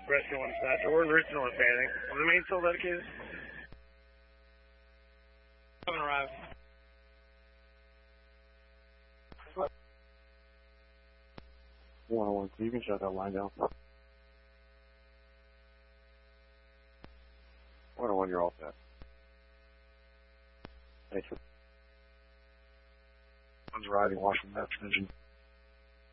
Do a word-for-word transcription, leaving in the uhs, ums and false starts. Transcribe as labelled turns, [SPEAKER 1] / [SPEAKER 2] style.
[SPEAKER 1] Rescue one dispatch. We're in Richmond North Fanning. Is the main still dedicated? Haven't arrived.
[SPEAKER 2] one oh one, so you can shut that line down. one oh one, you're all set. Thanks. One's riding, Washington Maps engine.